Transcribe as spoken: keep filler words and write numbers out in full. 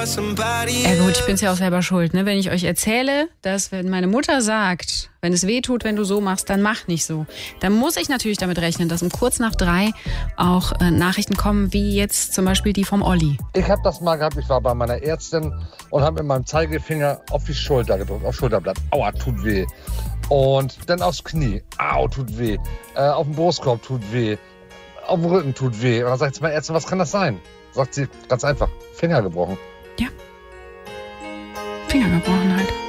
Ja gut, ich bin's ja auch selber schuld, ne? Wenn ich euch erzähle, dass wenn meine Mutter sagt, wenn es weh tut, wenn du so machst, dann mach nicht so. Dann muss ich natürlich damit rechnen, dass um kurz nach drei auch äh, Nachrichten kommen, wie jetzt zum Beispiel die vom Olli. Ich habe das mal gehabt, ich war bei meiner Ärztin und habe mit meinem Zeigefinger auf die Schulter gedrückt, auf Schulterblatt. Aua, tut weh. Und dann aufs Knie. Au, tut weh. Äh, auf dem Brustkorb tut weh. Auf dem Rücken tut weh. Und dann sagt sie meine Ärztin, was kann das sein? Sagt sie, ganz einfach, Finger gebrochen. Ja. Finger gebrochen halt.